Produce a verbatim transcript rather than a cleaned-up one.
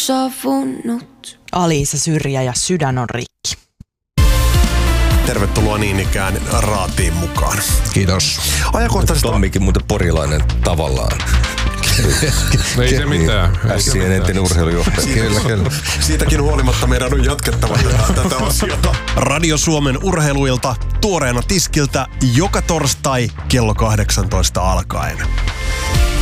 saapunut. Aliisa Syrjä ja Sydän on rikki. Tervetuloa niin ikään Raatiin mukaan. Kiitos. Ajankohtaisesta... Tommikin muuten porilainen tavallaan. No ei se mitään. Ässien entinen urheilujohtaja. Kyllä, kyllä. Siitäkin huolimatta meidän on jatkettava tätä, tätä osiota. Radio Suomen urheiluilta tuoreena tiskiltä joka torstai kello kahdeksantoista alkaen.